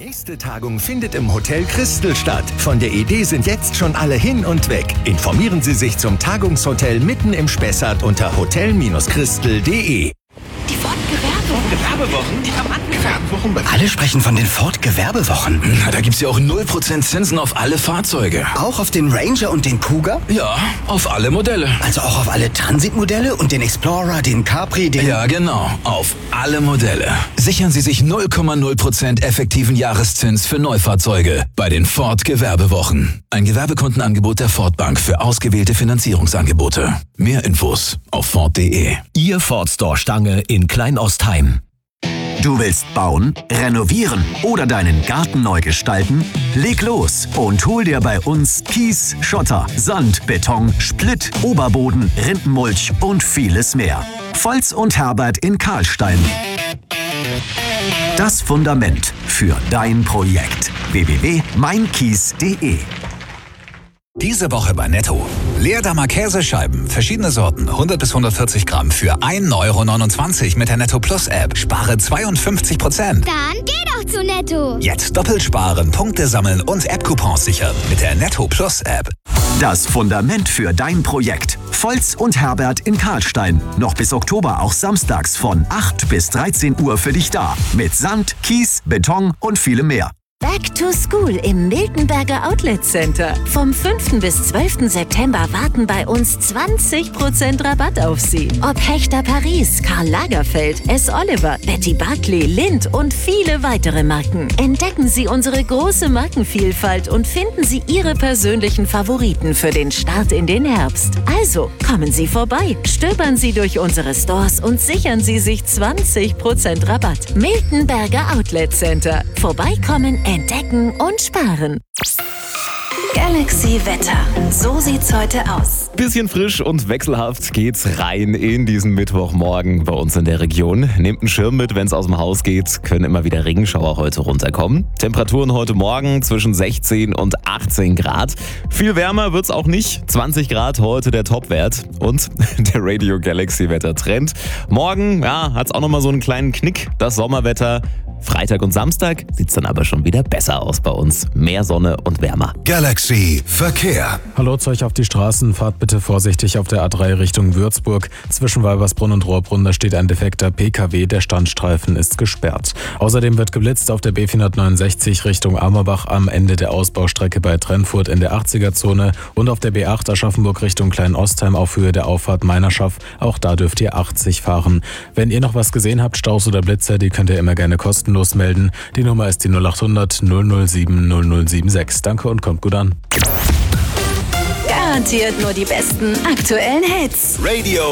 nächste Tagung findet im Hotel Christel statt. Von der Idee sind jetzt schon alle hin und weg. Informieren Sie sich zum Tagungshotel mitten im Spessart unter hotel-christel.de. Die Ford-Gewerbewochen, die am Anfang. Alle sprechen von den Ford-Gewerbewochen. Na, da gibt's ja auch 0% Zinsen auf alle Fahrzeuge. Auch auf den Ranger und den Kuga? Ja, auf alle Modelle. Also auch auf alle Transit-Modelle und den Explorer, den Capri, den... Ja, genau, auf alle Modelle. Sichern Sie sich 0,0% effektiven Jahreszins für Neufahrzeuge bei den Ford-Gewerbewochen. Ein Gewerbekundenangebot der Ford Bank für ausgewählte Finanzierungsangebote. Mehr Infos auf Ford.de. Ihr Ford Store Stange in Kleinostheim. Du willst bauen, renovieren oder deinen Garten neu gestalten? Leg los und hol dir bei uns Kies, Schotter, Sand, Beton, Splitt, Oberboden, Rindenmulch und vieles mehr. Volz und Herbert in Karlstein. Das Fundament für dein Projekt. www.meinkies.de. Diese Woche bei Netto. Leerdammer Käsescheiben, verschiedene Sorten, 100 bis 140 Gramm für 1,29 € mit der Netto Plus App. Spare 52%. Dann geh doch zu Netto. Jetzt doppelt sparen, Punkte sammeln und App-Coupons sichern mit der Netto Plus App. Das Fundament für dein Projekt. Volz und Herbert in Karlstein. Noch bis Oktober auch samstags von 8 bis 13 Uhr für dich da. Mit Sand, Kies, Beton und vielem mehr. Back to School im Miltenberger Outlet Center. Vom 5. bis 12. September warten bei uns 20% Rabatt auf Sie. Ob Hechter Paris, Karl Lagerfeld, S. Oliver, Betty Barclay, Lindt und viele weitere Marken. Entdecken Sie unsere große Markenvielfalt und finden Sie Ihre persönlichen Favoriten für den Start in den Herbst. Also, kommen Sie vorbei, stöbern Sie durch unsere Stores und sichern Sie sich 20% Rabatt. Miltenberger Outlet Center. Vorbeikommen, entdecken und sparen. Galaxy Wetter. So sieht's heute aus. Bisschen frisch und wechselhaft geht's rein in diesen Mittwochmorgen bei uns in der Region. Nehmt einen Schirm mit, wenn es aus dem Haus geht. Können immer wieder Regenschauer heute runterkommen. Temperaturen heute Morgen zwischen 16 und 18 Grad. Viel wärmer wird's auch nicht. 20 Grad heute der Topwert. Und der Radio Galaxy Wettertrend. Morgen, hat's auch nochmal so einen kleinen Knick. Das Sommerwetter. Freitag und Samstag sieht's dann aber schon wieder besser aus bei uns. Mehr Sonne und wärmer. Galaxy Verkehr. Hallo zu euch auf die Straßen. Fahrt bitte vorsichtig auf der A3 Richtung Würzburg. Zwischen Walbersbrunn und Rohrbrunn, da steht ein defekter PKW. Der Standstreifen ist gesperrt. Außerdem wird geblitzt auf der B469 Richtung Amerbach am Ende der Ausbaustrecke bei Trennfurt in der 80er-Zone und auf der B8 Aschaffenburg Richtung Kleinostheim auf Höhe der Auffahrt Meinerschaff. Auch da dürft ihr 80 fahren. Wenn ihr noch was gesehen habt, Staus oder Blitzer, die könnt ihr immer gerne kostenlos melden. Die Nummer ist die 0800 007 0076. Danke und kommt gut an. Garantiert nur die besten aktuellen Hits. Radio